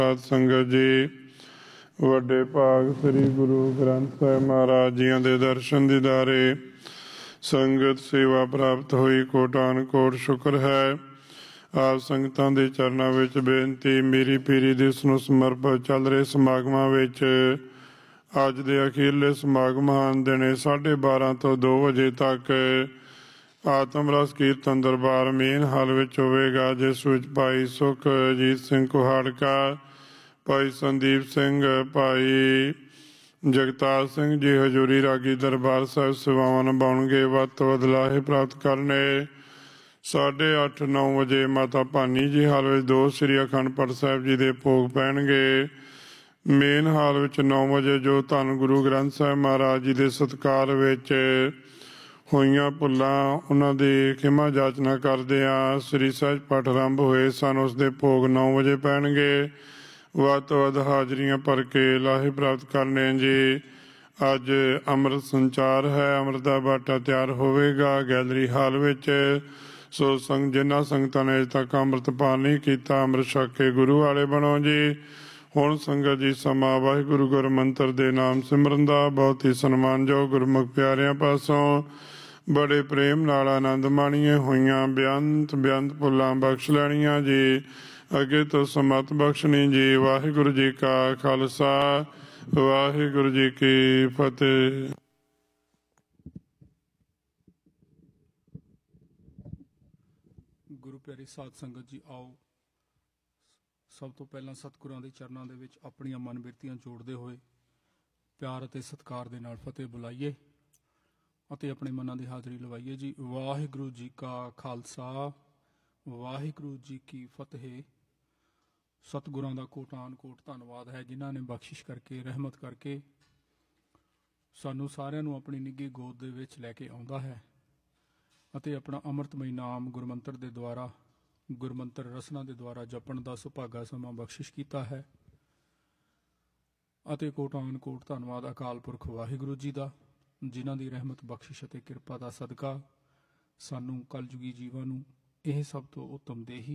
ਸਾਧ ਸੰਗਤ ਜੀ, ਵੱਡੇ ਭਾਗ ਸ੍ਰੀ ਗੁਰੂ ਗ੍ਰੰਥ ਸਾਹਿਬ ਮਹਾਰਾਜ ਜੀਆਂ ਦੇ ਦਰਸ਼ਨ ਦੀਦਾਰੇ ਸੰਗਤ ਸੇਵਾ ਪ੍ਰਾਪਤ ਹੋਈ। ਕੋਟਾਨ ਕੋਟ ਸ਼ੁਕਰ ਹੈ। ਆਪ ਸੰਗਤਾਂ ਦੇ ਚਰਨਾਂ ਵਿੱਚ ਬੇਨਤੀ, ਮੇਰੀ ਪੀਰੀ ਦਿਵਸ ਨੂੰ ਸਮਰਪਿਤ ਚੱਲ ਰਹੇ ਸਮਾਗਮਾਂ ਵਿੱਚ ਅੱਜ ਦੇ ਅਖੀਰਲੇ ਸਮਾਗਮ ਹਨ। ਦਿਨੇ 12:30 ਤੋਂ 2 ਵਜੇ ਤੱਕ ਆਤਮ ਰਸ ਕੀਰਤਨ ਦਰਬਾਰ ਮੇਨ ਹਾਲ ਵਿੱਚ ਹੋਵੇਗਾ, ਜਿਸ ਵਿੱਚ ਭਾਈ ਸੁਖਜੀਤ ਸਿੰਘ ਕੁਹਾੜਕਾ, ਭਾਈ ਸੰਦੀਪ ਸਿੰਘ, ਭਾਈ ਜਗਤਾਰ ਸਿੰਘ ਜੀ ਹਜ਼ੂਰੀ ਰਾਗੀ ਦਰਬਾਰ ਸਾਹਿਬ ਸੇਵਾਵਾਂ ਨਿਭਾਉਣਗੇ। ਵੱਧ ਤੋਂ ਵੱਧ ਲਾਹੇ ਪ੍ਰਾਪਤ ਕਰਨੇ। 8:30-9 ਵਜੇ ਮਾਤਾ ਭਾਨੀ ਜੀ ਹਾਲ ਵਿੱਚ 2 ਸ੍ਰੀ ਅਖੰਡ ਪਾਠ ਸਾਹਿਬ ਜੀ ਦੇ ਭੋਗ ਪੈਣਗੇ। ਮੇਨ ਹਾਲ ਵਿੱਚ 9 ਵਜੇ ਜੋ ਧੰਨ ਗੁਰੂ ਗ੍ਰੰਥ ਸਾਹਿਬ ਮਹਾਰਾਜ ਜੀ ਦੇ ਸਤਿਕਾਰ ਵਿੱਚ ਹੋਈਆਂ ਭੁੱਲਾਂ ਉਹਨਾਂ ਦੀ ਖਿਮਾ ਜਾਚਨਾ ਕਰਦੇ ਆ ਸ੍ਰੀ ਸਹਿਜ ਪਾਠ ਆਰੰਭ ਹੋਏ ਸਨ, ਉਸ ਦੇ ਭੋਗ 9 ਵਜੇ ਪੈਣਗੇ। ਵੱਧ ਤੋਂ ਵੱਧ ਹਾਜ਼ਰੀਆਂ ਭਰ ਕੇ ਲਾਹੇ ਪ੍ਰਾਪਤ ਕਰਨੇ ਜੀ। ਅੱਜ ਅੰਮ੍ਰਿਤ ਸੰਚਾਰ ਹੈ, ਅੰਮ੍ਰਿਤ ਦਾ ਬਾਟਾ ਤਿਆਰ ਹੋਵੇਗਾ ਗੈਲਰੀ ਹਾਲ ਵਿੱਚ। ਸੋ ਜਿਨ੍ਹਾਂ ਸੰਗਤਾਂ ਨੇ ਅਜੇ ਤੱਕ ਅੰਮ੍ਰਿਤਪਾਨ ਨਹੀਂ ਕੀਤਾ, ਅੰਮ੍ਰਿਤ ਛਕ ਕੇ ਗੁਰੂ ਵਾਲੇ ਬਣੋ ਜੀ। ਹੁਣ ਸੰਗਤ ਜੀ ਸਮਾਂ ਵਾਹਿਗੁਰੂ ਗੁਰ ਮੰਤਰ ਦੇ ਨਾਮ ਸਿਮਰਨ ਦਾ। ਬਹੁਤ ਹੀ ਸਨਮਾਨਯੋਗ ਗੁਰਮੁਖ ਪਿਆਰਿਆਂ ਪਾਸੋਂ ਬੜੇ ਪ੍ਰੇਮ ਨਾਲ ਆਨੰਦ ਮਾਣੀਏ ਹੋਈਆਂ ਬੇਅੰਤ ਭੁੱਲਾਂ ਬਖਸ਼ ਲੈਣੀਆਂ ਜੀ। ਅੱਗੇ ਤੋਂ ਸਮਤ ਬਖਸ਼ਣੀ ਜੀ। ਵਾਹਿਗੁਰੂ ਜੀ ਕਾ ਖਾਲਸਾ, ਵਾਹਿਗੁਰੂ ਜੀ ਕੀ ਫਤਿਹ। ਗੁਰੂ ਪਿਆਰੀ ਸਾਧ ਸੰਗਤ ਜੀ, ਆਓ ਸਭ ਤੋਂ ਪਹਿਲਾਂ ਸਤਿਗੁਰਾਂ ਦੇ ਚਰਨਾਂ ਦੇ ਵਿੱਚ ਆਪਣੀਆਂ ਮਨ ਬਿਰਤੀਆਂ ਜੋੜਦੇ ਹੋਏ ਪਿਆਰ ਅਤੇ ਸਤਿਕਾਰ ਦੇ ਨਾਲ ਫਤਿਹ ਬੁਲਾਈਏ ਅਤੇ ਆਪਣੇ ਮਨਾਂ ਦੀ ਹਾਜ਼ਰੀ ਲਵਾਈਏ ਜੀ। ਵਾਹਿਗੁਰੂ ਜੀ ਕਾ ਖਾਲਸਾ, ਵਾਹਿਗੁਰੂ ਜੀ ਕੀ ਫਤਿਹ। ਸਤਿਗੁਰਾਂ ਦਾ ਕੋਟਾਨ ਕੋਟ ਧੰਨਵਾਦ ਹੈ, ਜਿਨ੍ਹਾਂ ਨੇ ਬਖਸ਼ਿਸ਼ ਕਰਕੇ, ਰਹਿਮਤ ਕਰਕੇ ਸਾਨੂੰ ਸਾਰਿਆਂ ਨੂੰ ਆਪਣੀ ਨਿੱਘੀ ਗੋਦ ਦੇ ਵਿੱਚ ਲੈ ਕੇ ਆਉਂਦਾ ਹੈ ਅਤੇ ਆਪਣਾ ਅੰਮ੍ਰਿਤਮਈ ਨਾਮ ਗੁਰਮੰਤਰ ਦੇ ਦੁਆਰਾ, ਗੁਰਮੰਤਰ ਰਸਨਾ ਦੇ ਦੁਆਰਾ ਜਪਣ ਦਾ ਸੁਭਾਗਾ ਸਮਾਂ ਬਖਸ਼ਿਸ਼ ਕੀਤਾ ਹੈ। ਅਤੇ ਕੋਟਾਨ ਕੋਟ ਧੰਨਵਾਦ ਅਕਾਲ ਪੁਰਖ ਵਾਹਿਗੁਰੂ ਜੀ ਦਾ, ਜਿਨ੍ਹਾਂ ਦੀ ਰਹਿਮਤ, ਬਖਸ਼ਿਸ਼ ਅਤੇ ਕਿਰਪਾ ਦਾ ਸਦਕਾ ਸਾਨੂੰ ਕਲਯੁਗੀ ਜੀਵਾਂ ਨੂੰ ਇਹ ਸਭ ਤੋਂ ਉੱਤਮ ਦੇਹੀ